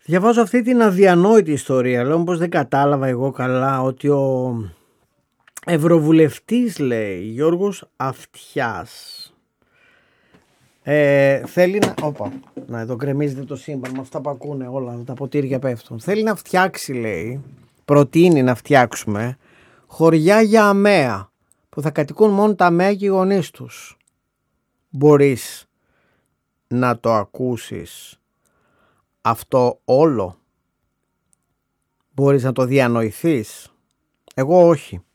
Διαβάζω αυτή την αδιανόητη ιστορία. Λέω πως δεν κατάλαβα εγώ καλά ότι ο ευρωβουλευτής, λέει, Γιώργος Αυτιάς, θέλει να... να εδώ γκρεμίζεται το σύμπαν με αυτά που ακούνε όλα, τα ποτήρια πέφτουν. Θέλει να φτιάξει, λέει, προτείνει να φτιάξουμε χωριά για αμαία που θα κατοικούν μόνο τα αμαία και οι γονείς τους. Μπορείς να το ακούσεις αυτό όλο? Μπορείς να το διανοηθείς? Εγώ όχι.